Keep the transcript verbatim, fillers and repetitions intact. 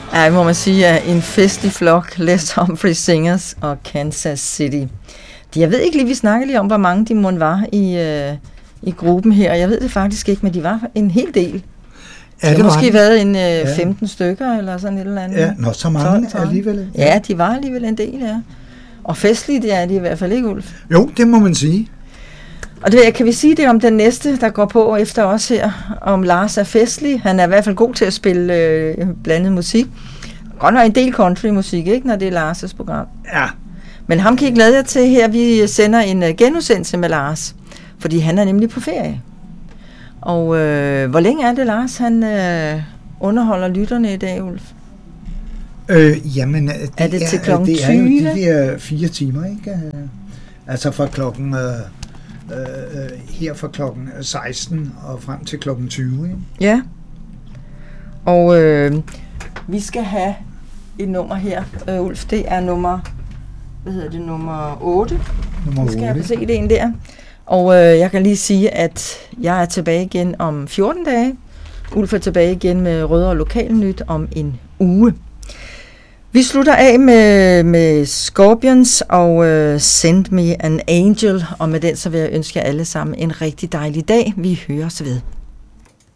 Ja, må man sige, at en festlig flok, Les Humphrey Singers og Kansas City. De, jeg ved ikke lige, vi snakker lige om, hvor mange de måtte var i, øh, i gruppen her. Jeg ved det faktisk ikke, men de var en hel del. Ja, de har måske været en øh, femten ja. stykker, eller sådan et eller andet. Ja, nå, så mange tolv, alligevel. Ja. ja, de var alligevel en del, ja. Og festligt, det er de i hvert fald ikke, Ulf. Jo, det må man sige. Og det, kan vi sige det om den næste, der går på efter os her, om Lars er festlig. Han er i hvert fald god til at spille øh, blandet musik. Godt nok en del country-musik, ikke, når det er Lars' program. Ja. Men ham kan I glæde jer til her. Vi sender en uh, genudsendelse med Lars, fordi han er nemlig på ferie. Og øh, hvor længe er det, Lars, han øh, underholder lytterne i dag, Ulf? Øh, jamen, det er det til er, klokken det tyve? Er jo de der fire timer, ikke? Altså fra klokken... Øh, øh, her fra klokken seksten og frem til klokken tyve, ikke? Ja. Og øh, vi skal have et nummer her, øh, Ulf. Det er nummer... Hvad hedder det? Nummer otte. Nummer otte. Skal jeg se det en der. Og øh, jeg kan lige sige, at jeg er tilbage igen om fjorten dage. Ulf er tilbage igen med Rødder Lokalnyt om en uge. Vi slutter af med, med Scorpions og uh, Send Me an Angel, og med den så vil jeg ønske jer alle sammen en rigtig dejlig dag. Vi høres ved.